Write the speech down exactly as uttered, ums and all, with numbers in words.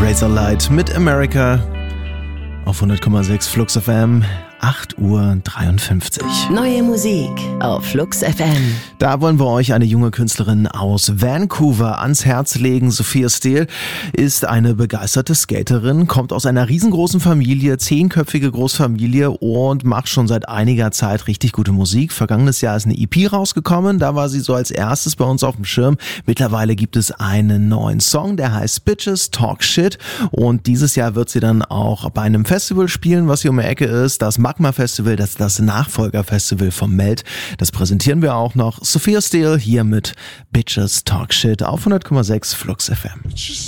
Razorlight mit America auf hundert Komma sechs Flux F M. acht Uhr dreiundfünfzig. Neue Musik auf Flux F M. Da wollen wir euch eine junge Künstlerin aus Vancouver ans Herz legen. Sophia Steele ist eine begeisterte Skaterin, kommt aus einer riesengroßen Familie, zehnköpfige Großfamilie und macht schon seit einiger Zeit richtig gute Musik. Vergangenes Jahr ist eine E P rausgekommen, da war sie so als erstes bei uns auf dem Schirm. Mittlerweile gibt es einen neuen Song, der heißt Bitches Talk Shit, und dieses Jahr wird sie dann auch bei einem Festival spielen, was hier um die Ecke ist, das Magma Festival, das ist das Nachfolgerfestival vom Melt. Das präsentieren wir auch noch. Sophia Steele hier mit Bitches Talk Shit auf hundert Komma sechs Flux F M.